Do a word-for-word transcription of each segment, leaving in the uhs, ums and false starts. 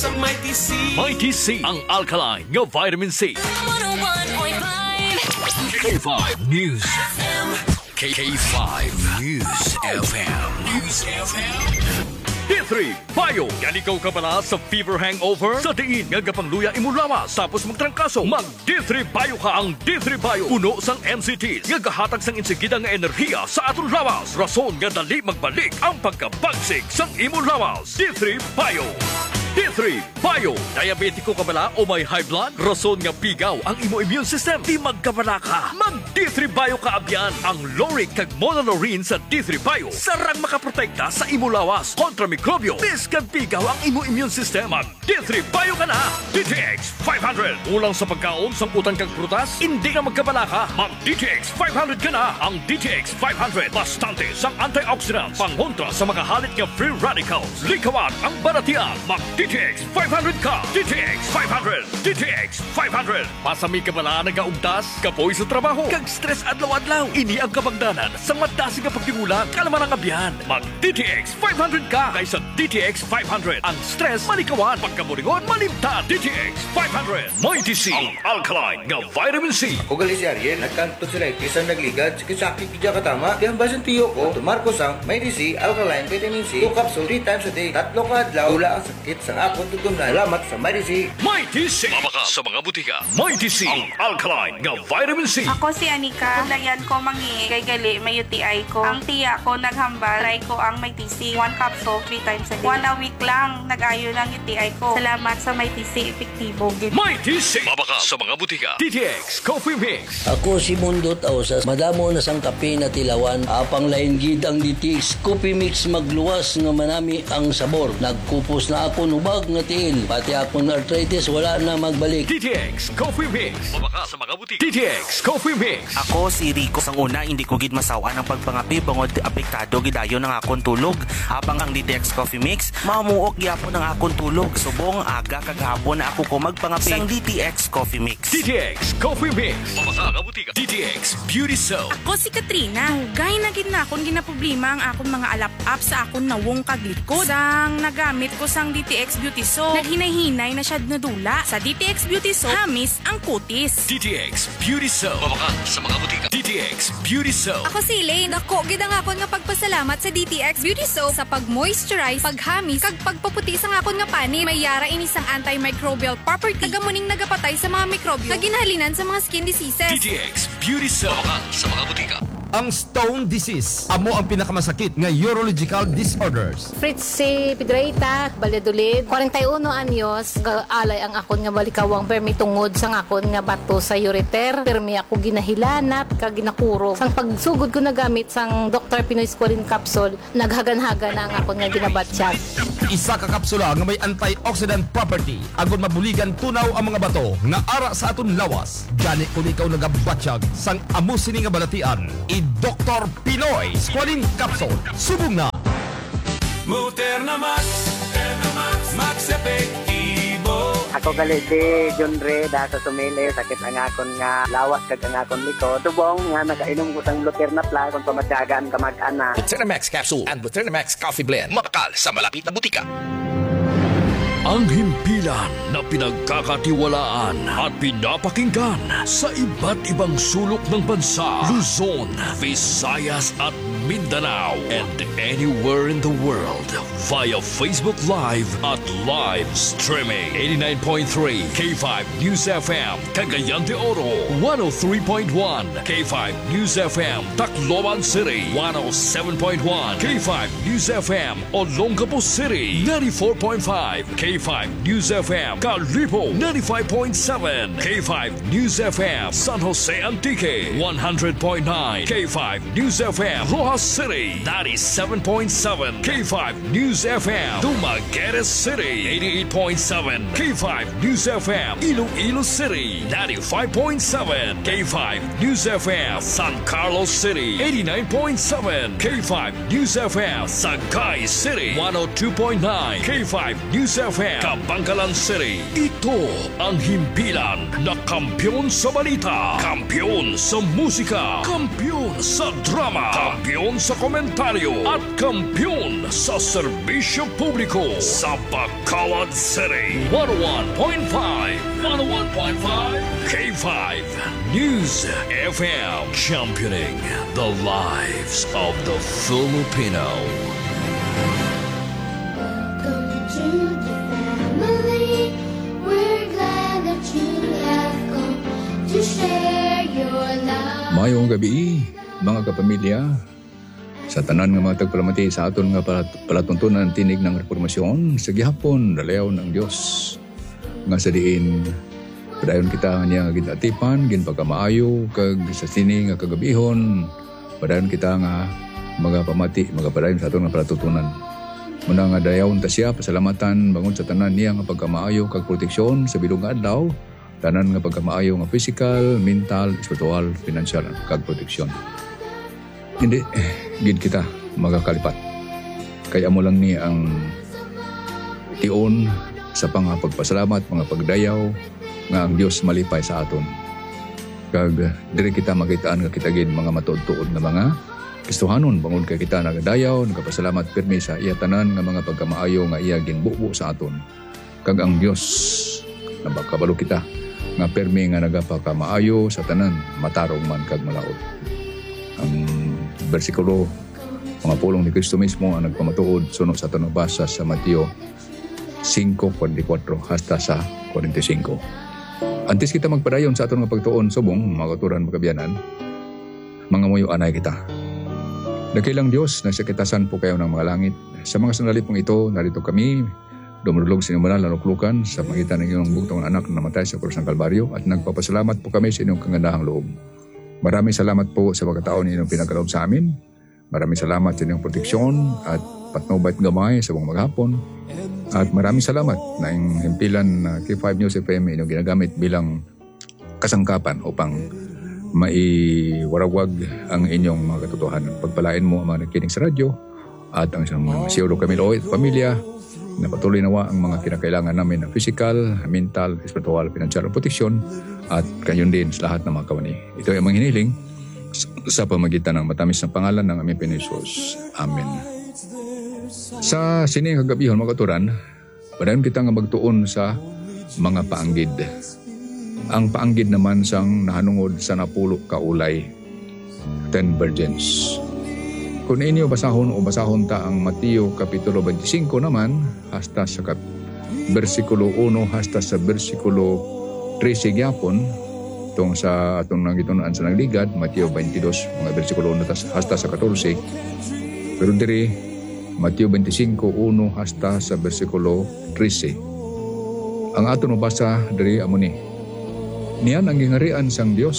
Mighty C. Mighty C, ang alkaline nga vitamin C. one oh one point five K five News F M. K five News F M. News F M. D three Bio. Yan ikaw ka pala sa fever hangover? Sa diin nga gapangluya imo lawas tapos magtrangkaso. Mag D three Bio ka. Ang D three Bio puno sang M C Ts nga gahatag sang insigida nga enerhiya sa aton lawas. Rason nga dali magbalik ang pagkabagsik sang imo lawas. D three Bio. D three Bio. Diabetiko ka bala o may high blood? Rason nga pigaw ang imo immune system. Di magkabala ka. Mag D three Bio ka abyan. Ang Loric kag Monolorine sa D three Bio sarang makaprotekta sa imo lawas kontra mikrobyo. Bis kag pigaw ang imo immune system. Mag D three Bio ka na. D T X five hundred. Ulang sa pagkaon sang utang kag prutas? Hindi ka magkabala ka. Mag D T X five hundred ka na. Ang D T X five hundred bastante sang antioxidants pangontra sa makahalit nga free radicals. Likawan ang baratian. Mag D T X five hundred ka. D T X five hundred. D T X five hundred. Pasami ka bala nagaugdas, kapoy sa trabaho, kag stress adlaw-adlaw. Ini ang kabagdanan sa madasi nga pagtingulang kalaman ang abyan. Mag D T X five hundred ka kaysa D T X five hundred. Ang stress malikawan, pagkaburingon malimtan. D T X five hundred. Mighty C, ang alkaline nga vitamin C. O gali si Ariel, nagkanto sila kisang nagligad, sakit kidya katama. Kaya basan tiyo ko, tumarko sang Mighty C, alkaline vitamin C, two capsule three times a day. Tatlo ka adlaw, wala ang sakit sa ako tutum na alamat sa Mighty C. Mighty C. Mabaka sa mga butika. Mighty C, ang alkaline nga vitamin C. Ako si Anika. Dayan ko mangi kay gali may U T I ko. Ang tiya ko naghambal, try ko ang Mighty C. One capsule, three times a day. One a week lang, nag-ayo ng U T I ko. Salamat sa Mighty C, epektibo. Mighty C. Mabaka sa mga butika. D T X Coffee Mix. Ako si Mundo Tausas. Madamo na sang kape na tilawan. Apang lain gid ang D T X Coffee Mix magluwas nga manami ang sabor. Nagkupos na ako nubag nga tiil. Pati akong arthritis wala na magbalik. D T X Coffee Mix. Mabaka sa mga butika. D T X Coffee Mix. Ako si Rico. Sang una, hindi ko gid masawaan ang pagpangapi bangod apektado gidayo ng akong tulog. Habang ang D T X Coffee Mix, mamuok gyapon ang akong tulog. Subong aga kag hapon na ako ko magpangapi sang D T X Coffee Mix. D T X Coffee Mix. Mabaka sa butika. D T X Beauty Soap. Ako si Katrina. Hugay na gid na akong ginaproblema ang akong mga alap-up sa akong nawong kaglikod. Sang nagamit ko sang D T X Beauty Soap, naghinay-hinay na siya nadula. Sa D T X Beauty Soap, hamis ang kutis. D T X Beauty Soap. Mabaka sa mga butika. D T X Beauty Soap. Ako si Elaine. Ako, gid ang akon nga pagpasalamat sa D T X Beauty Soap sa pag-moisturize, paghamis, kag pagpaputi sa akon nga pani. May yara ini sang antimicrobial property. Nagamuning nagapatay sa mga mikrobyo na ginhalinan sa mga skin diseases. D T X Beauty Soap. Mabaka sa mga butika. Ang stone disease, amo ang pinakamasakit nga urological disorders. Fritzy Pidraita, Valladolid, forty-one anyos, alay ang akon nga balikawang permi tungod sang akon nga bato sa ureter. Permi ako ginahilanat, ka ginakuro. Sang pagsugod ko nagamit sang Doctor Pinoy Squalene capsule, naghagan-hagan na ang akon nga ginabatsyag. Isa ka kapsula nga may antioxidant property, agon mabuligan tunaw ang mga bato nga ara sa aton lawas. Gani kung ikaw nagabatsyag sang amo sini nga balatian, Doctor Pinoy Squalene Capsule. Subong na! Muterna Max, Muterna Max, Max Epektibo. Ako gali si John Ray da sa sumili, sakit ang akon nga lawas kag ang akon likod. Subong nga nakainom ko sang Muterna Plus kung pamatyagaan ka mag-ana. Muterna Max Capsule and Muterna Max Coffee Blend. Mabakal sa malapit na butika. Ang himpilan na pinagkakatiwalaan at pinapakinggan sa iba't ibang sulok ng bansa, Luzon, Visayas at Mindanao, and anywhere in the world via Facebook Live at live streaming. eighty-nine point three K five News F M, Cagayan de Oro, one oh three point one K five News F M, Tacloban City, one oh seven point one K five News F M, Olongapo City, ninety-four point five K five News F M, Calipo, ninety-five point seven K five News F M, San Jose Antique, one hundred point nine K five News F M, Rojas City, ninety-seven point seven K five News F M, Dumaguete City, eighty-eight point seven K five News F M, Iloilo City, ninety-five point seven K five News F M, San Carlos City, eighty-nine point seven K five News F M, Sagay City, one oh two point nine K five News F M, Kabangkalan City. Ito ang himpilan na kampyon sa balita, kampyon sa musika, kampyon sa drama, kampyon Kampiyon sa komentaryo at kampiyon sa serbisyo publiko sa Bacolod City. one oh one point five one oh one point five K five News F M, championing the lives of the Filipino. Welcome to the family. We're glad that you have come to share your love. Mayong gabi, mga kapamilya. Sa tanan nga mga tagpalamati sa aton nga palatuntunan tinig ng reformasyon, sa gihapon dalayaw ng Dios nga sa diin padayon kita niya nga ginatipan, ginpagkamaayo kag sa sini nga kagabihon, padayon kita nga mga pamati, mga padayon sa aton nga palatuntunan. Muna nga dayawon ta siya, pasalamatan bangod sa tanan niya nga pagkamaayo kag proteksyon sa bilog nga adlaw, tanan nga pagkamaayo nga physical, mental, spiritual, financial kag proteksyon. Hindi, gid kita magakalipat. Kaya mo lang ni ang tion sa pangapagpasalamat, mga pagdayaw, nga ang Diyos malipay sa aton. Kag diri kita makitaan nga kitagin mga matuod-tuod na mga Kristohanon, bangod kay kita nagadayaw, nagapasalamat pirmi sa iya tanan nga mga pagkamaayo nga iya ginbubo sa aton. Kag ang Diyos nabakabalo kita nga pirmi nga nagapakamaayo sa tanan, matarong man kag malaot. Ang bersikulo, mga pulong ni Kristo mismo ang nagpamatuod sunod sa aton basa sa Mateo five forty-four hasta sa forty-five. Antes kita magpadayon sa aton nga pagtuon subong, mga katuran magkabiyanan, mga muyo anay kita. Dakilang Diyos, nagsakitasan po kayo ng mga langit. Sa mga sandali pong ito, narito kami, dumulog sa inyong mga lanuklukan sa magitan ng inyong bugtong anak na namatay sa krus ng Kalbaryo at nagpapasalamat po kami sa inyong kagandahang loob. Maraming salamat po sa pagkataon ninyong pinagkaloob sa amin. Maraming salamat sa inyong proteksyon at patnubay at gamay sa buong maghapon. At maraming salamat na yung himpilan na K five News F M inyong ginagamit bilang kasangkapan upang maiwarawag ang inyong mga katotohanan. Pagpalain mo ang mga nakikinig sa radyo at ang isang siyolo kami looy at pamilya na patuloy nawa ang mga kinakailangan namin na physical, mental, spiritual, financial protection at kayon din sa lahat ng mga kawani. Ito ay mga hiniling sa pamagitan ng matamis na pangalan ng aming Pinisos. Amen. Sa sining kagabihon mga katuran, padayon kita nga magtuon sa mga paanggid. Ang paanggid naman sang nahanungod sa napulo ka ulay, ten virgins. Kung inyo basahon o basahon ta ang Mateo Kapitulo twenty-five naman, hasta sa kap versikulo one hasta sa versikulo thirteen gyapon, tong sa atong nangitunan sa nagligad, Mateo twenty-two, mga versikulo one hasta sa fourteen. Pero diri, Mateo twenty-five one hasta sa versikulo thirteen. Ang aton mabasa diri amo ni, niyan ang gingarian sang Dios,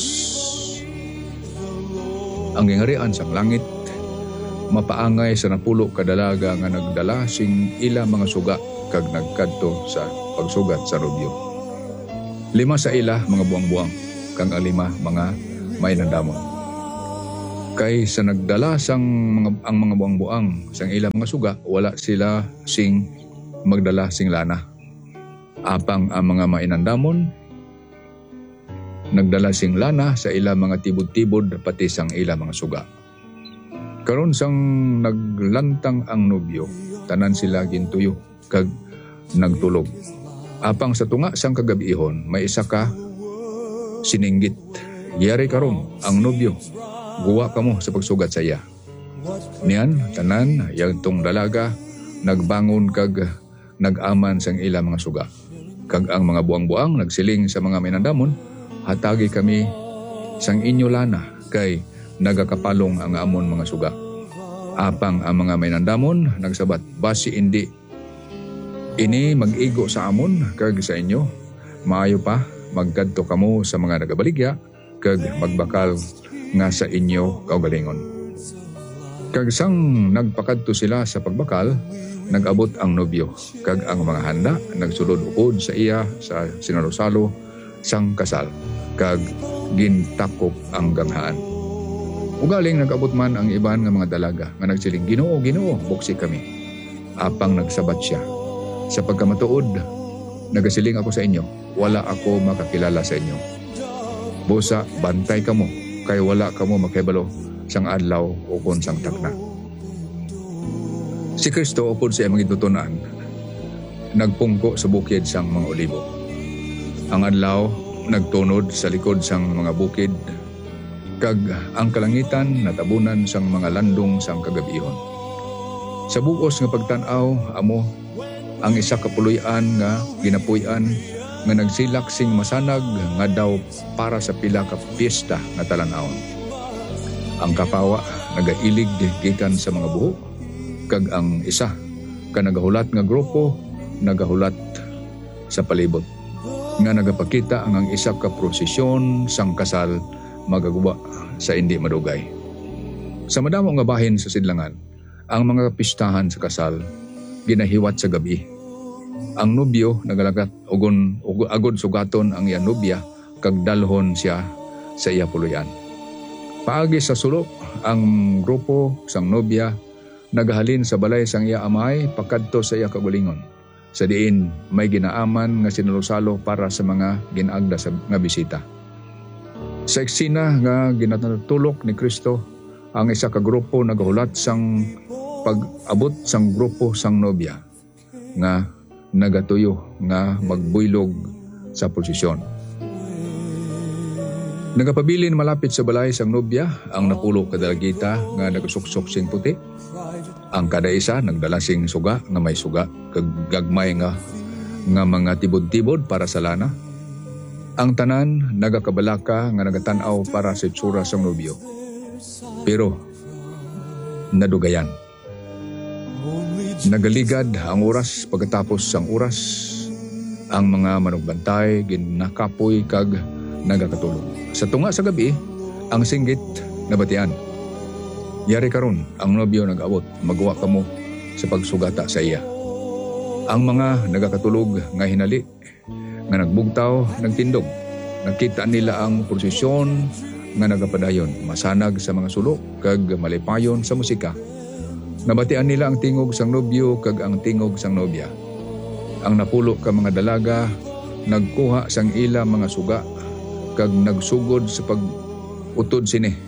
ang gingarian sang langit, mapaangay sa napulo kadalaga nga nagdala sing ila mga suga kag nagkadto sa pagsugat sa rubyo. Lima sa ila mga buang-buang, kang alima mga may nandamon. Kay sa nagdala sang mga, ang mga buang-buang sang ila mga suga, wala sila sing magdala sing lana. Apang ang mga mainandamon nagdala sing lana sa ila mga tibod-tibod pati sang ila mga suga. Karon sang naglantang ang nobyo, tanan sila gintuyo kag nagtulog. Apang sa tunga sang kagabihon, may isa ka sininggit. Yari karon ang nobyo, guwa kamo sa pagsugat sa iya. Niyan tanan yagtong dalaga nagbangon kag nag-aman sang ila mga suga. Kag ang mga buang-buang nagsiling sa mga minandamon, hatagi kami sang inyo lana kay nagakapalong ang amon mga suga. Apang ang mga mainandamon nagsabat, basi indi ini mag-igo sa amon kag sa inyo, maayo pa magkadto kamo sa mga nagabaligya kag magbakal nga sa inyo kaugalingon. Kag sang nagpakadto sila sa pagbakal, nag-abot ang nobyo kag ang mga handa nagsulod ukod sa iya sa sinarosalo sang kasal kag gintakop ang ganghaan. Ugaling nag-abot man ang iban nga mga dalaga nga nagsiling, Ginoo, Ginoo, buksi kami. Apang nagsabat siya, sa pagkamatuod, nagasiling ako sa inyo, wala ako makakilala sa inyo. Busa, bantay kamo, kay wala kamo makibalo sang adlaw o kon sang takna. Si Kristo upod sa iyang magitutunan, nagpungko sa bukid sang mga olibo. Ang adlaw nagtunod sa likod sang mga bukid, kag ang kalangitan natabunan sang mga landong sang kagabihon. Sa bugos nga pagtan-aw amo ang isa ka puloy-an nga ginapuy-an nga nagsilak sing masanag nga daw para sa pila ka piyesta nga talan-awon. Ang kapawa nagailig gikan sa mga buhok, kag ang isa ka nagahulat nga grupo nagahulat sa palibot nga nagapakita ang ang isa ka prosesyon sang kasal magaguba sa hindi madugay. Sa madamo nga bahin sa sidlangan, ang mga pistahan sa kasal ginahiwat sa gabi. Ang nobyo nagalagat ugon agod sugaton ang iya nobya kag dalhon siya sa iya puluyan. Paagi sa sulok, ang grupo sang nobya nagahalin sa balay sang iya amay pakadto sa iya kagulingon. Sa diin may ginaaman nga sinulosalo para sa mga ginaagda sa nga bisita. Sa eksena nga ginatulok ni Kristo, ang isa ka grupo nagahulat sang pag-abot sang grupo sang nobya nga nagatuyo nga magbuylog sa posisyon. Nagapabilin malapit sa balay sang nobya ang napulo ka dalagita nga nagasuksok sing puti. Ang kada isa nagdala sing suga nga may suga kag gagmay nga nga mga tibod-tibod para sa lana. Ang tanan nagakabalaka nga nagatan-aw para sa itsura sang nobyo. Pero nadugayan. Nagaligad ang oras pagkatapos sang oras. Ang mga manugbantay ginakapoy kag nagakatulog. Sa tunga sa gabi, ang singgit nabatian. Yari karon ang nobyo nag-abot, magawa kamo sa pagsugata sa iya. Ang mga nagakatulog nga hinali, nga nagbugtaw, nagtindog. Nakita nila ang prosesyon nga nagapadayon, masanag sa mga sulok, kag malipayon sa musika. Nabatian nila ang tingog sang nobyo kag ang tingog sang nobya. Ang napulo ka mga dalaga, nagkuha sang ila mga suga, kag nagsugod sa pag-utod sini.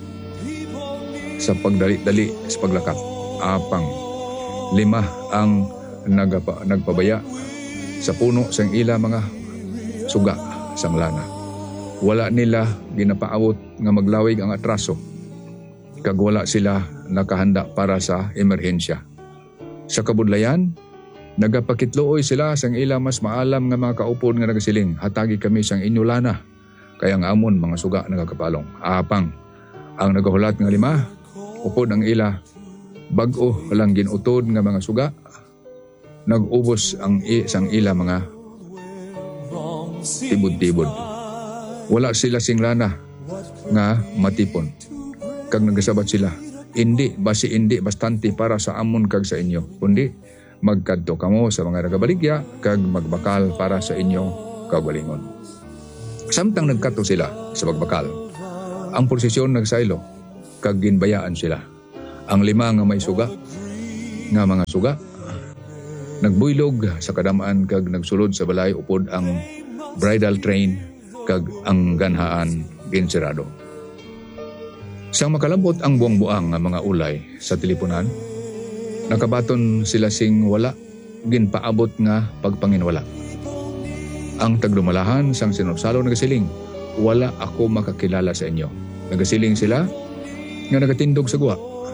Sa pagdali-dali sa paglakap, apang lima ang nagapa, nagpabaya sa puno sang ila mga suga sang lana. Wala nila ginapaabot nga maglawig ang atraso, kag wala sila nakahanda para sa emerhensya. Sa kabudlayan, nagapakitluoy sila sang ila mas maalam nga mga kaupod nga nagasiling, hatagi kami sang inyo lana, kaya nga amon mga suga nagakapalong. Apang ang nagahulat nga lima, upod ang ila, bag-o lang ginutod nga mga suga, nag-ubos ang i sang ila mga tibod-tibod. Wala sila sing lana nga matipon. Kag nagasabat sila, hindi basi hindi bastante para sa amon kag sa inyo, kundi magkadto kamo sa mga nagabaligya kag magbakal para sa inyo kagalingon. Samtang nagkadto sila sa pagbakal, ang prosesyon nagsaylo kag ginbayaan sila. Ang lima nga may suga nga mga suga nagbuylog sa kadamaan kag nagsulod sa balay upod ang bridal train kag ang ganhaan ginsirado. Sang makalambot ang buang-buang nga mga ulay sa teleponan, nakabaton sila sing wala ginpaabot nga pagpanginwala. Ang tagdumalahan sang sinusalo nagasiling, wala ako makakilala sa inyo. Nagasiling sila nga nagatindog sa guwa.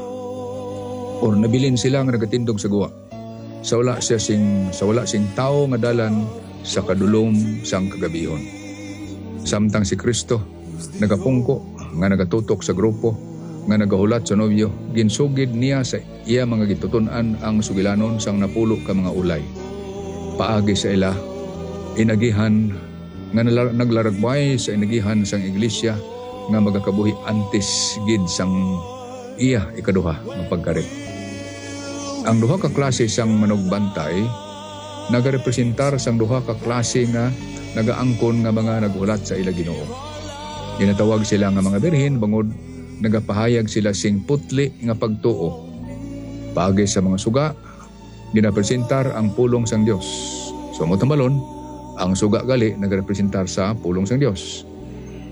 Or nabilin sila nga nagatindog sa guwa. Sa wala siya sing sa wala sing tao nga dalan sa kadulom sang kagabihon. Samtang si Kristo nagapungko nga nagatutok sa grupo nga nagahulat sa nobyo, ginsugid niya sa iya mga gitutunan ang sugilanon sang napulo ka mga ulay. Paagi sa ila, inagihan nga naglaragbay sa inagihan sang iglesia nga magakabuhi antes gid sang iya ikaduha ng pagkarip. Ang duha ka klase sang manugbantay nagarepresentar sang duha ka klase nga nagaangkon nga mga nagulat sa ila Ginoo. Ginatawag sila nga mga birhen bangod nagapahayag sila sing putli nga pagtuo. Paagi sa mga suga, ginapresentar ang pulong sang Dios. So motambalon, ang suga gali nagarepresentar sa pulong sang Dios.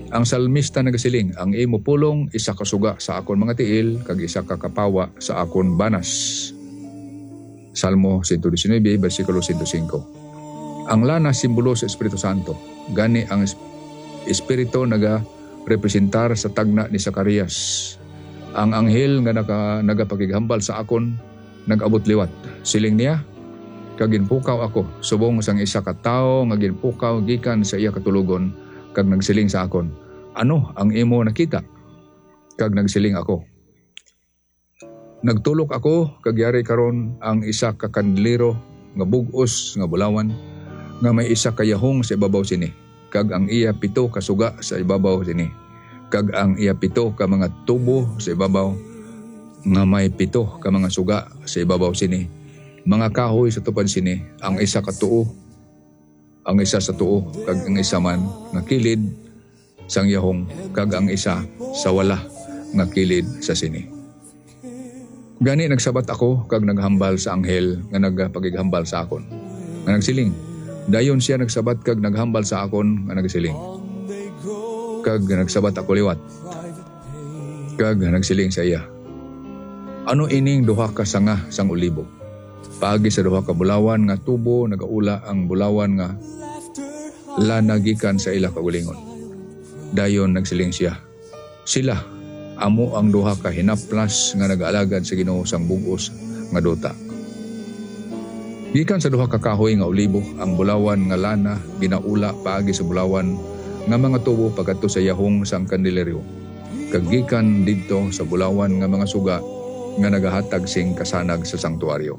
Ang salmista nagasiling, ang imo pulong isa ka suga sa akon mga tiil, kag isa ka kapawa sa akon banas. Salmo one nineteen, versikulo one oh five. Ang lana simbolo sa Espiritu Santo. Gani ang Espiritu naga representar sa tagna ni Zacarias. Ang anghel nga naga, nagapakighambal sa akon, nag-abot liwat. Siling niya, kag ginpukaw ako, subong sang isa ka tawo nga ginpukaw gikan sa iya katulugon, kag nagsiling sa akon, ano ang imo nakita? Kag nagsiling ako. Nagtulok ako, kag yari karon ang isa ka kandilero nga bugos nga bulawan, nga may isa ka yahong sa ibabaw sini, kag ang iya pito ka suga sa ibabaw sini, kag ang iya pito ka mga tubo sa ibabaw, nga may pito ka mga suga sa ibabaw sini, mga kahoy sa tupad sini, ang isa ka tuo, ang isa sa tuo, kag ang isa man nga kilid sang yahong, kag ang isa sa wala nga kilid sa sini. Gani nagsabat ako, kag naghambal sa anghel nga nagpagighambal sa akon, nga nagsiling. Dayon siya nagsabat kag naghambal sa akon nga nagsiling. Kag nagsabat ako liwat. Kag nagsiling sa iya, ano ining duha ka sanga sang ulibo? Paagi sa duha ka bulawan nga tubo nagaula ang bulawan nga lanagikan sa ila kagulingon. Dayon nagsiling siya, sila amo ang duha ka hinaplas nga nag-alagad sa Ginoo sang bugos nga duta. Gikan sa duha ka kahoy nga ulibo ang bulawan nga lana ginaula paagi sa bulawan nga mga tubo pagadto sa yahong sang kandileryo. Kag gikan didto sa bulawan nga mga suga nga nagahatag sing kasanag sa sanktuaryo.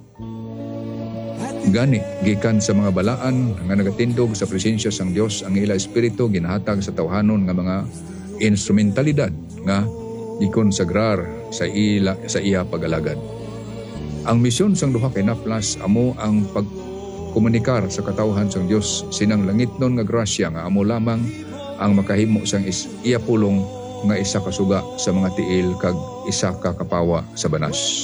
Gani, gikan sa mga balaan nga nagatindog sa presensya sang Dios ang ila espiritu ginahatag sa tawhanon nga mga instrumentalidad nga gikonsagrar sa ila sa iya pagalagad. Ang misyon sang duha ka hinaplas amo ang pagkomunikar sa katawhan sang Dios sinang langitnon nga grasya nga amo lamang ang makahimo sang is, iya pulong nga isa ka suga sa mga tiil kag isa ka kapawa sa banas.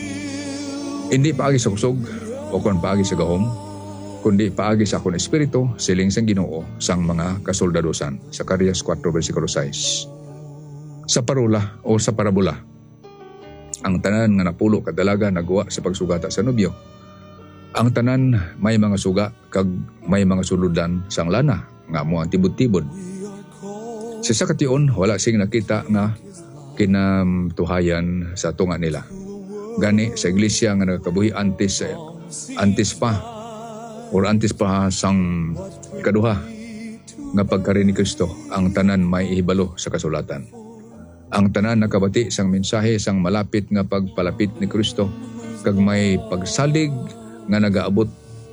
Hindi paagi sa kusog o kon paagi sa gahom, kundi paagi sa akong espiritu, siling sang Ginoo sang mga kasoldadosan. Zacarias four versikulo six. Sa parula o sa parabola, ang tanan nga napulo kadalaga nagawa sa pagsugata sa nobyo. Ang tanan may mga suga kag may mga suludan sang lana nga mo ang tibod-tibod. Sa sakation wala sing nakita nga kinamtuhayan sa tunga nila. Gani sa iglesia nga nagakabuhi antes antes pa or antes pa sang ikaduha nga pagkari ni Kristo, ang tanan may ihibalo sa kasulatan. Ang tanan nakabati sang mensahe sang malapit nga pagpalapit ni Kristo kag may pagsalig nga nagaabot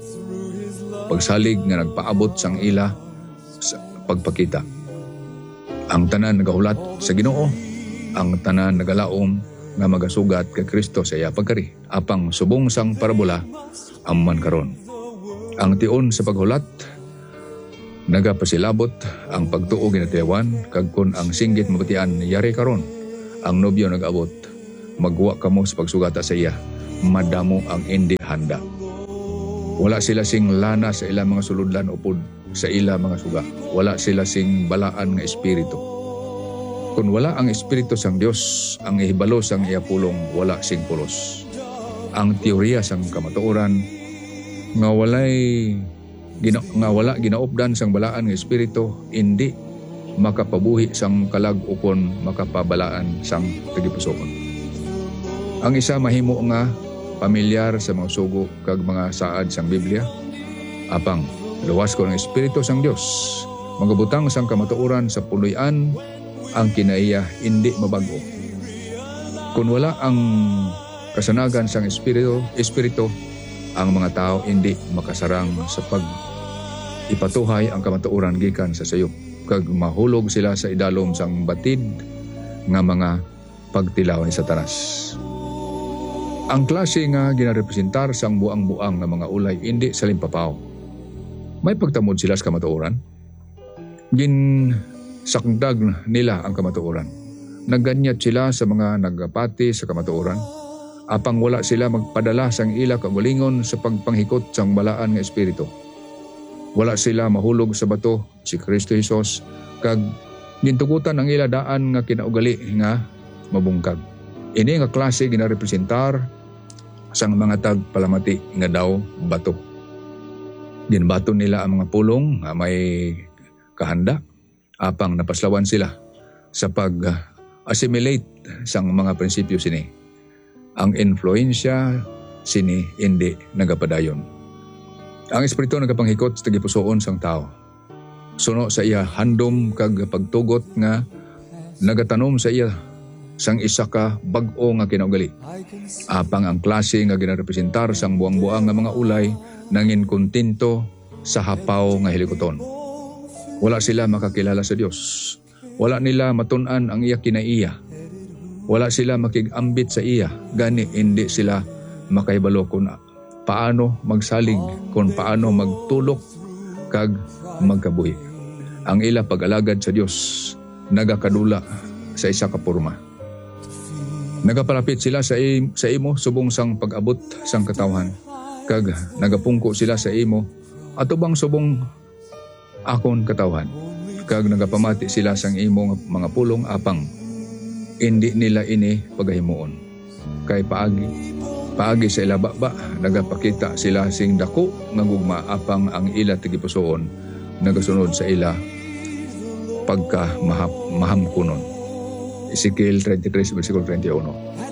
pagsalig nga nagpaabot sang ila sa pagpakita. Ang tanan nagahulat sa Ginoo, ang tanan nagalaom nga magasugat kay Kristo sa iya pagkari. Apang subong sang parabola amman karon. Ang tion sa paghulat nagapasilabot ang pagtuo ginatiyawan kag kun ang singgit mabatian yari karon. Ang nobyo nag-abot, magwa kamo sa pagsugata sa iya, madamo ang indi handa. Wala sila sing lana sa ila mga suludlan upod sa ila mga suga. Wala sila sing balaan nga espiritu. Kung wala ang espiritu sang Dios, ang ihibalo sang iya pulong wala sing pulos. Ang teorya sang kamatuoran nga walay gina, nga wala ginaupdan sang balaan nga espiritu, hindi makapabuhi sang kalag upon makapabalaan sang tagipusoon. Ang isa mahimo nga pamilyar sa mga sugo kag mga saad sang Biblia, apang luwas ko ng espiritu sang Dios, magabutang sang kamatuoran sa puloy-an ang kinaiya hindi mabago. Kung wala ang kasanagan sang espiritu, espiritu, ang mga tao hindi makasarang sa pag ipatuhay ang kamatuoran gikan sa sayop, kag mahulog sila sa idalom sang batid nga mga pagtilaw ni Satanas. Ang klase nga ginarepresentar sang buang-buang nga mga ulay hindi sa limpapaw. May pagtamod sila sa kamatuoran. Gin sakdag nila ang kamatuoran. Nagganyat sila sa mga nagapati sa kamatuoran. Apang wala sila magpadala sang ila kagulingon sa pagpanghikot sang balaan nga espiritu. Wala sila mahulog sa bato si Kristo Jesus kag Gintugutan ang ila daan nga kinaugali nga mabungkag. Ini nga klase ginarepresentar sang mga tagpalamati nga daw bato. Ginbato nila ang mga pulong nga may kahanda apang napaslawan sila sa pag-assimilate sang mga prinsipyo sini. Ang influensya sini hindi nagapadayon. Ang espiritu nagapanghikot sa tagipusoon sang tao. Suno sa iya handom kag pagtugot nga nagatanom sa iya sang isa ka bag-o nga kinaugali. Apang ang klase nga ginarepresentar sang buang-buang nga mga ulay nangin kontento sa hapaw nga hilikoton. Wala sila makakilala sa Dios. Wala nila matun-an ang iya kinaiya. Wala sila makigambit sa iya. Gani hindi sila makahibalo kung paano magsalig, kung paano magtulok kag magkabuhi. Ang ila pag-alagad sa Dios nagakadula sa isa ka porma. Nagapalapit sila sa, im- sa imo subong sang pag-abot sang katawhan. Kag nagapungko sila sa imo atubang subong akon katawhan. Kag nagapamati sila sang imo mga pulong apang hindi nila ini pagahimuon. Kay paagi paagi sa ila baba nagapakita sila sing dako nga gugma apang ang ila tigipusoon nagasunod sa ila pagka mahap, mahamkunon. Ezekiel thirty-three, versikulo thirty-one.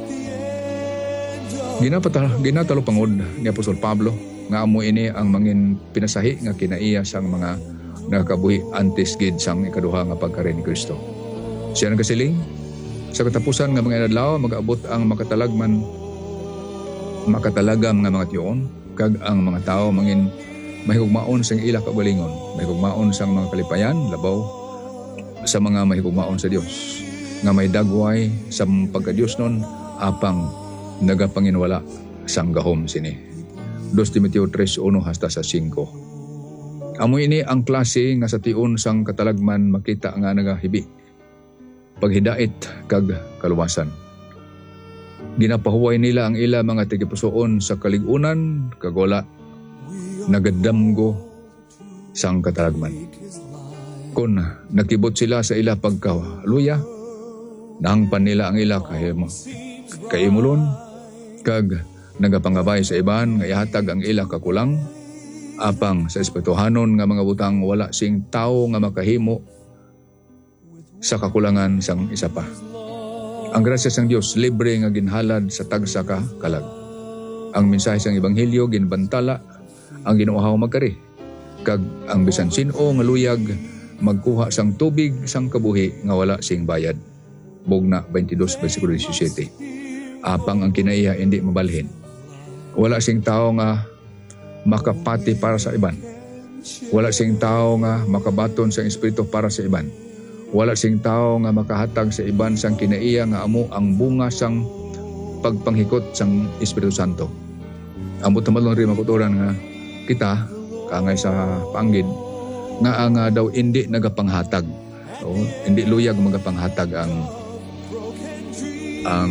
Ginapatalo, ginatalo pangod ni Apostol Pablo nga amo ini ang mangin pinasahi nga kinaiya sang mga nakabuhi antes gid sang ikaduha nga pagkari ni Kristo. Siya nagasiling sa katapusan nga mga adlaw mag-abot ang makatalagman makatalagam nga mga tiyon kag ang mga tao mangin mahigugmaon sang ila kaugalingon, mahigugmaon sang mga kalipayan labaw sa mga mahigugmaon sa Dios nga may dagway sa pagka-Dios nun apang nagapanginwala sang gahom sini. Dos Timoteo three one hasta sa five. Amo ini ang klase nga sa tion sang katalagman makita nga nagahibi paghidait kag kaluwasan. Ginapahuway nila ang ila mga tigipusoon sa kaligunan kag wala nagadamgo sang katalagman. Kung nakibot sila sa ila pagkaluya, nahangpan nila ang ila kahimo, kaimulon, kag nagapangabay sa iban nga ihatag ang ila kakulang, apang sa espirituhanon nga mga butang wala sing tao nga makahimo sa kakulangan sang isa pa. Ang grasya sang Dios libre nga ginhalad sa tagsa ka kalag. Ang mensahe sang ebanghelyo ginbantala ang ginuhaw magkari, kag ang bisan sin-o nga luyag magkuha sang tubig sang kabuhi nga wala sing bayad. Bugna twenty-two versikulo seventeen. Apang ang kinaiya hindi mabalhin. Wala sing tao nga makapati para sa iban. Wala sing tao nga makabaton sang espiritu para sa iban. Wala sing tao nga makahatag sa iban sang kinaiya nga amo ang bunga sang pagpanghikot sang Espiritu Santo. Amo tamalon rin makuturan nga kita kangay sa panggid nga ang uh, daw hindi nagapanghatag. So, hindi luyag magapanghatag ang ang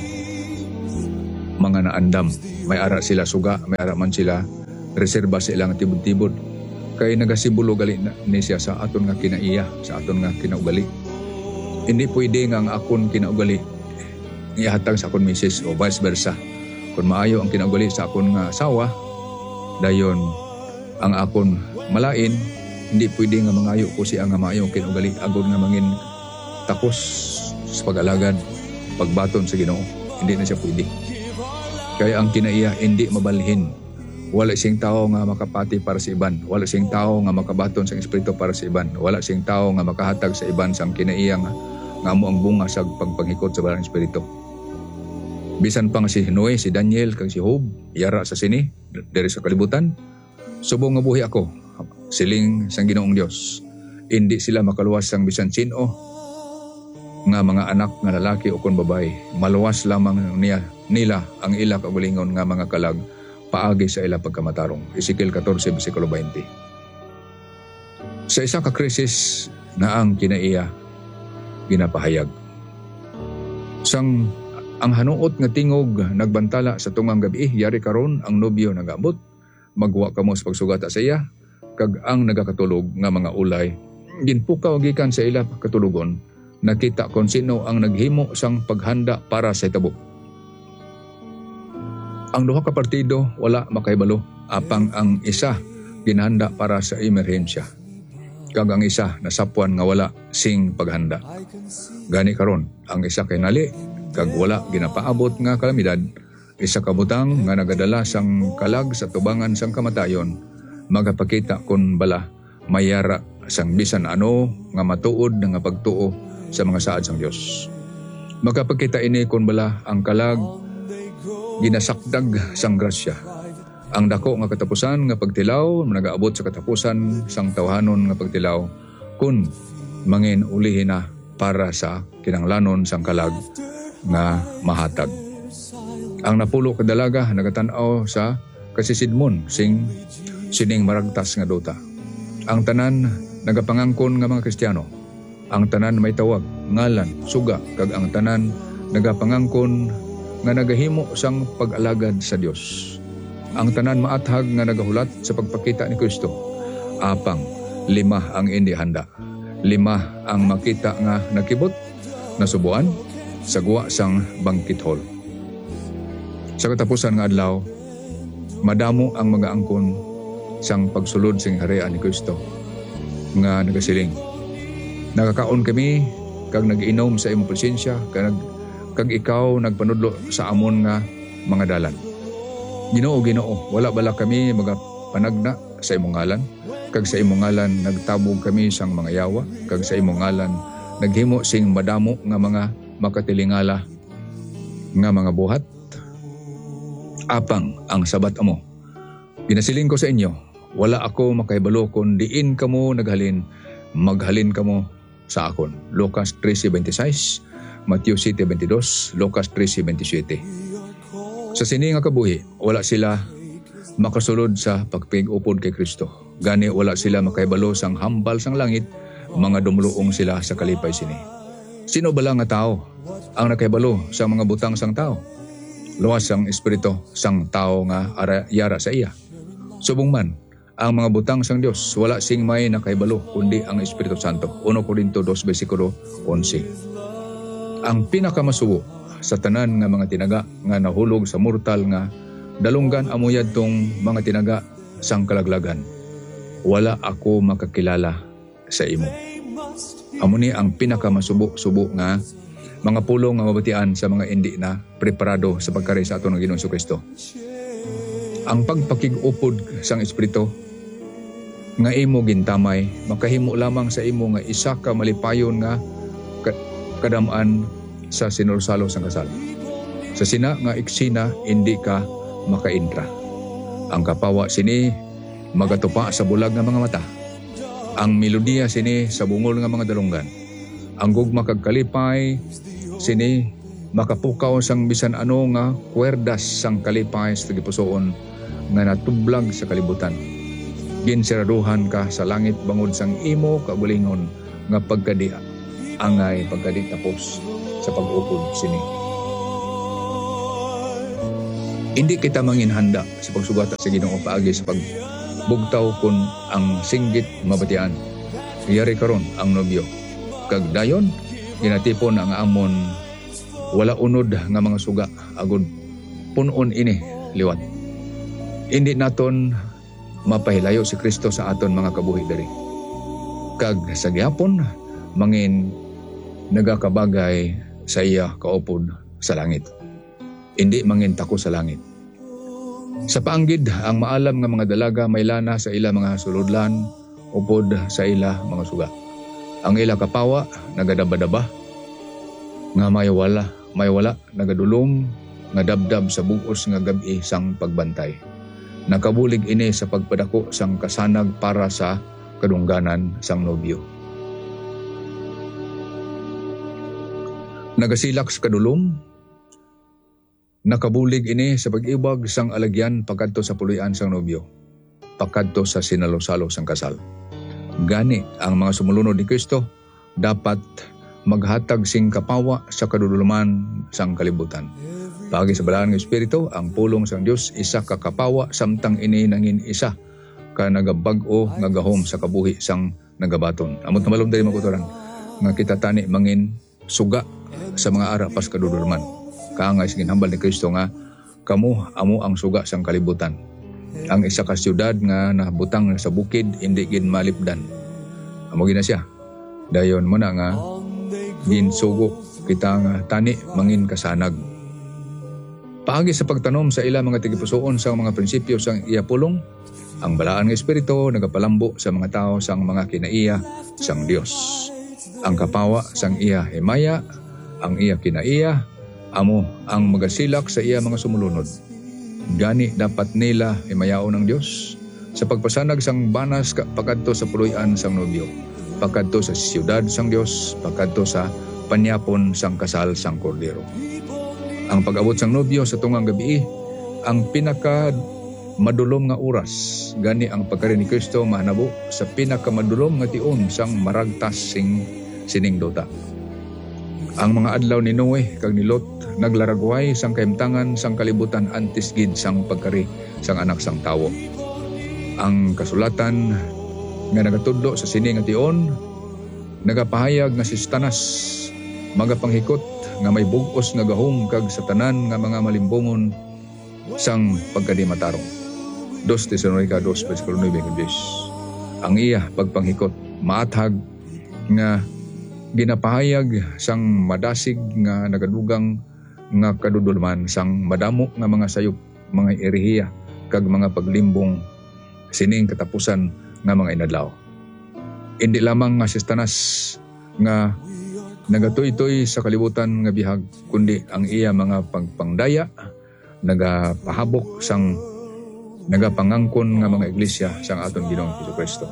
mga naandam. May ara sila suga, may ara man sila reserba sa ilang tibod-tibod. Kay nagasimbolo gali na, ni siya sa aton nga kinaiya, sa aton nga kinaugali. Hindi pwede nga ang akon kinaugali ihatag sa akon misis o vice versa. Kung maayo ang kinaugali sa akon nga asawa, dayon ang akon malain, hindi pwede nga mangayo ko siya nga maayo ang kinaugali agod nga mangin takos sa pag-alagad, pagbaton sa Ginoo. Hindi na siya pwede. Kaya ang kinaiya hindi mabalhin. Wala siyang tao nga makapati para sa iban. Wala siyang tao nga makabaton sa espiritu para sa iban. Wala siyang tao nga makahatag sa iban sang kinaiya nga, nga amo ang bunga sa pagpanghikot sa balang espiritu. Bisan pa nga si Noe, si Daniel, kag si Job, yara sa sini, diri sa kalibutan, subong nga buhi ako, siling sang Ginoong Dios. Hindi sila makaluwas sang bisan sino nga mga anak nga lalaki o kon babae. Maluwas lamang niya nila ang ila kaugalingon nga mga kalag paagi sa ila pagkamatarong. Ezekiel fourteen, versikulo twenty. Sa isa ka krisis na ang kinaiya ginapahayag. Sang ang hanuot nga tingog nagbantala sa tungang gabi, yari karon ang nobyo nagabot, magwa kamo sa pagsugata sa iya, kag ang nagakatulog nga mga ulay ginpukaw gikan sa ila katulugon, nakita kon sino ang naghimo sang paghanda para sa hitabo. Ang duha ka partido wala makahibalo, apang ang isa ginhanda para sa emerhensya, kag ang isa nasapuan nga wala sing paghanda. Gani karon, ang isa kay nali kag wala ginapaabot nga kalamidad, isa ka butang nga nagadala sang kalag sa tubangan sang kamatayon, magapakita kon bala mayara sang bisan ano nga matuod nga pagtuo sa mga saad sang Dios. Magapakita ini kon bala ang kalag ginasakdag sang grasya. Ang dako nga katapusan nga pagtilaw nagaabot sa katapusan sang tawhanon nga pagtilaw kun mangin ulihin na para sa kinanglanon sang kalag nga mahatag. Ang napulo kadalaga nagatanaw sa kasisidmon sing sining maragtas nga duta. Ang tanan nagapangangkon nga mga Kristiyano. Ang tanan may tawag, ngalan, suga, kag ang tanan nagapangangkon nga nagahimo sang pag-alagad sa Dios. Ang tanan maathag nga nagahulat sa pagpakita ni Kristo. Apang lima ang indi handa. Lima ang makita nga nakibot, nasubuan, sagwa sang banquet hall. Sa katapusan nga adlaw, madamo ang mga angkon sang pagsulod sing harian ni Kristo nga nagasiling. Nakakaon kami kag nag-inom sa imong presensya kag kag ikaw nagpanudlo sa amon nga mga dalan. Ginoo, Ginoo, wala bala kami magapanagna sa imong ngalan, kag sa imong ngalan nagtabog kami sang mga yawa, kag sa imong ngalan naghimo sing madamo nga mga makatilingala nga mga buhat. Apang ang sabat amo, ginasiling ko sa inyo, wala ako makahibalo kun diin kamo naghalin, maghalin kamo sa akon. Lucas thirteen twenty-six, Matthew seven twenty-two, Lucas thirteen twenty-seven. Sa sini nga kabuhi, wala sila makasulod sa pagpig-upod kay Kristo. Gani wala sila makahibalo sang hambal sang langit, mga dumuluong sila sa kalipay sini. Sino bala nga tao ang nakahibalo sa mga butang sang tao? Luwas sang espiritu sang tao nga ara, yara sa iya. Subong man, ang mga butang sang Dios wala sing may nakahibalo kundi ang Espiritu Santo. First Corinto two versikulo eleven. Ang pinakamasubo sa tanan nga mga tinaga nga nahulog sa mortal nga dalunggan amuyad tong mga tinaga sang kalaglagan. Wala ako makakilala sa imo. Amo ni ang pinakamasubo-subo nga mga pulong nga mabatian sa mga indi na preparado sa pagkari sa aton nga Ginoong Kristo. Ang pagpakig-upod sang Espiritu nga imo gintamay makahimo lamang sa imo nga isa ka malipayon nga kadamaan sa sinursalo sang kasal. Sa sina nga eksena hindi ka makaintra. Ang kapawa sini magatupa sa bulag nga mga mata. Ang melodiya sini sa bungol nga mga dalunggan. Ang gugma kag kalipay sini makapukaw sang bisan ano nga kwerdas sang kalipay sa gipusoon nga natublag sa kalibutan. Ginsiraduhan ka sa langit bangod sang imo kabulingon nga pagkadi angay pagkadi tapos sa pag-upod sini. Hindi kita manginhanda sa pagsugata sa Ginoo paagi sa pagbugtaw kun ang singgit mabatian. Yari karon ang nobyo. Kag dayon ginatipon ang amon wala unod nga mga suga agud punon ini liwat. Hindi naton mapahilayo si Kristo sa aton mga kabuhi diri. Kag sa gihapon mangin nagakabagay sa iya kaupod sa langit. Hindi mangin tako sa langit. Sa paanggid ang maalam nga mga dalaga may lana sa ila mga suludlan upod sa ila mga suga. Ang ila kapawa nagadaba-daba nga may wala, may wala nagadulom nga dabdab sa bugos nga gabi sang pagbantay. Nakabulig ini sa pagpadako sang kasanag para sa kadungganan sang nobyo. Nagasilak sa kadulom, nakabulig ini sa pag-ibag sang alagyan pagkadto sa puloy-an sang nobyo, pagkadto sa sinalo-salo sang kasal. Gani ang mga sumulunod ni Kristo dapat maghatag sing kapawa sa kaduduluman sang kalibutan. Pagi sa balahan ng Espiritu, ang pulong sang Dios isa ka kapawa samtang ini nangin isa ka nagabag-o nga gahom sa kabuhi sang nagabaton. Amot na malong dali makuturan nga kita tani mangin suga sa mga ara pas kadudurman. Kaangay sa ginhambal ni Kristo nga kamo amo ang suga sang kalibutan. Ang isa ka syudad nga nabutang sa bukid hindi gin malipdan. Amo gina siya. Dayon mo na nga ginsugo kita nga tani mangin kasanag. Paagi sa pagtanom sa ila mga tigipusoon sa mga prinsipyo sang iya pulong, ang balaan nga espiritu nagapalambo sa mga tao sang mga kinaiya sang Dios. Ang kapawa sang iya himaya, ang iya kinaiya, amo ang magasilak sa iya mga sumulunod. Gani dapat nila himayaon ng Dios sa pagpasanag sang banas pagkadto sa puluyan sang nobyo, pagkadto sa siyudad sang Dios, pagkadto sa panyapon sang kasal sang kordero. Ang pag-abot sang nobyo sa tungang gabi, ang pinaka madulom nga oras, gani ang pagkari ni Kristo mahanabo sa pinaka madulom nga tion sang maragtas sing sining dota. Ang mga adlaw ni Noe kag ni Lot naglaragway sang kahimtangan sang kalibutan antes gid sang pagkari sang anak sang tawo. Ang kasulatan nga nagatudlo sa sini nga tion nagapahayag nga si Satanas magapanghikot nga may bugos nga gahom kag sa tanan nga mga malimbongon sang pagkadimatarong. Dos Tesalonica dos versikulo nine hanggang ten. Ang iya pagpanghikot maathag nga ginapahayag sang madasig nga nagadugang nga kadudulman sang madamo nga mga sayop, mga erehiya kag mga paglimbong sining katapusan nga mga inadlaw. Hindi lamang nga si Satanas nga nagatoy-toy sa kalibutan nga bihag, kundi ang iya mga pagpangdaya nagapahabok sang nagapangangkon nga mga iglesia sang aton Ginoong Jesucristo.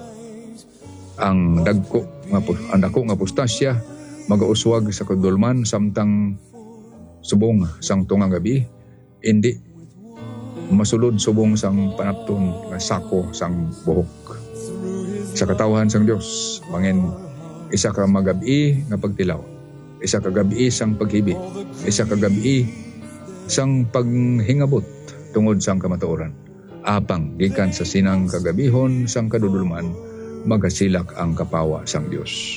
Ang dagko nga ang dako nga pustasya magauswag sa kadulman samtang subong sang tungang gabi, hindi masulod subong sang panapton nga sako sang buhok. Sa katawhan sang Dios mangin isa ka magabi nga pagtilaw, isa ka gabi sang paghibi, isa ka gabi sang paghingabot tungod sang kamatuoran. Apang gikan sa sinang kagabihon sang kadudulman magasilak ang kapawa sang Dios.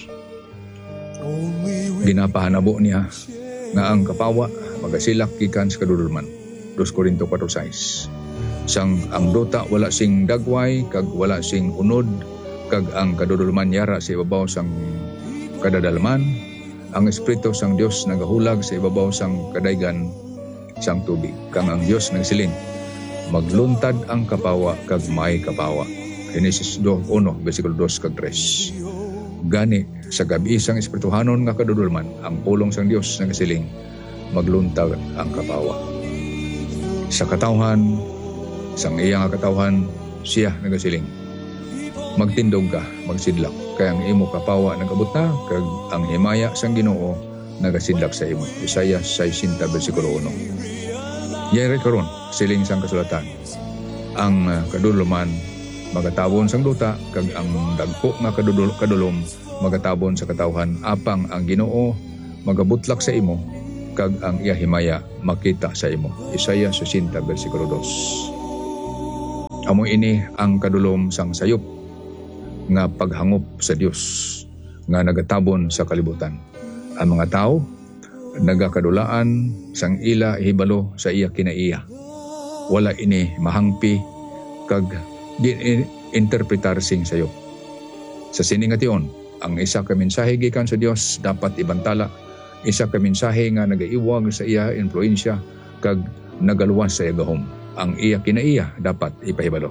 Ginapahanabo niya nga ang kapawa magasilak gikan sa kadudulman. Dos Korinto four six. Sang ang dota wala sing dagway kag wala sing unod kag ang kadudulman yara sa ibabaw sang kadadalman, ang espiritu sang Dios nagahulag sa ibabaw sang kadaygan sang tubig. Kang ang Dios nagsiling, magluntad ang kapawa kag may kapawa. Genesis two one versikulo two kag three. Gani sa gabi sang espirituhanon nga kadudulman, ang pulong sang Dios nagsiling, magluntad ang kapawa. Sa katawhan sang iya nga katawhan siya nagasiling, magtindog ka, magsidlak, kaya ang imo kapawa nagabot na, kag ang himaya sang Ginoo nagasidlak sa imo. Isaiah sixteen versikulo one. Yari karon siling sang kasulatan, ang uh, kaduluman magatabon sang duta, kag ang dagko nga kadudul kadulom magatabon sa katawhan. Apang ang Ginoo magabutlak sa imo, kag ang iya himaya makita sa imo. Isaiah sixteen versikulo two. Amo ini ang kadulom sang sayop nga paghangop sa Dios nga nagatabon sa kalibutan. Ang mga tao nagakadulaan sang ila hibalo sa iya kinaiya. Wala ini mahangpi kag interpretar sing sayop. Sa sining nga tion, ang isa ka mensahe gikan sa Dios dapat ibantala. Isa ka mensahe nga nagaiwag sa iya influensya kag nagaluwas sa iya gahom. Ang iya kinaiya dapat ipahibalo.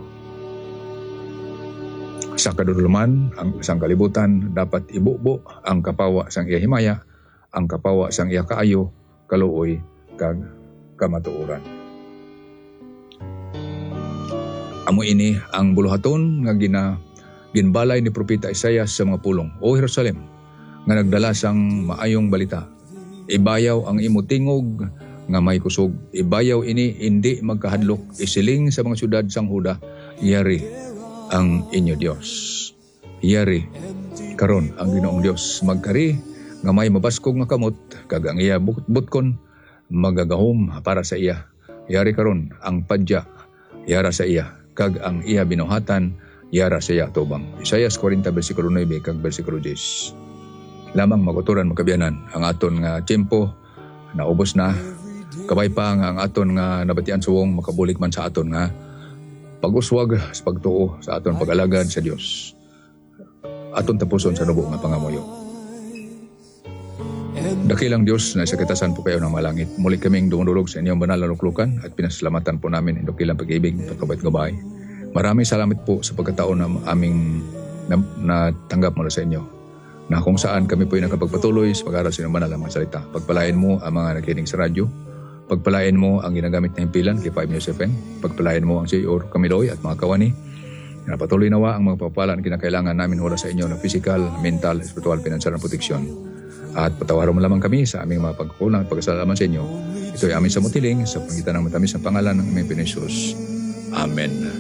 Sa kadudulman, ang isang kalibutan dapat ibubo ang kapawa sang iya himaya, ang kapawa sang iya kaayo, kaluoy, kag kamatuoran. Amo ini ang buluhaton nga gina ginbalay ni propeta Isaias sa mga pulong. O Jerusalem, nga nagdala sang maayong balita. Ibayaw ang imo tingog nga may kusog. Ibayaw ini hindi magkahadlok. Isiling sa mga syudad sang Huda, yari ang inyo Dios. Yari karon ang Ginoong Dios magkari nga may mabaskog nga kamot, kag ang iya butkon magagahom para sa iya. Yari karon ang padya yara sa iya, kag ang iya binuhatan yara siya tubang. Isayas forty versikulo nine kag versikulo ten. Lamang maguturan magkabiyanan ang aton nga tiempo naubos na. Kabay pa nga ang aton nga nabatian suwong makabulik man sa aton nga pag-uswag sa pagtuo sa aton pag-alagad sa Dios. Aton tapuson sa nubo nga pangamuyo. Dakilang Diyos na sa kitasan po kayo ng malangit. Muli kaming dumudulog sa inyong banal na luklukan at pinasalamatan po namin ang dakilang pag-ibig at kabait-gabay. Maraming salamat po sa pagkataon na aming natanggap mula sa inyo. Na kung saan kami po ay nakapagpatuloy sa pag-aral sa inyong banal na mga salita. Pagpalain mo ang mga nakikinig sa radyo. Pagpalain mo ang ginagamit na himpilan kay five News F M. Pagpalain mo ang C E O Camiloy at mga kawani. Na patuloy nawa ang mga papalaan kinakailangan namin mula sa inyo na physical, mental, spiritual, financial na proteksyon. At patawaran mo lamang kami sa aming mga pagkukulang at pagkasalaman sa inyo. Ito ay amin sa mutiling sa pangitan ng matamis ng pangalan ng aming Pinisus. Amen.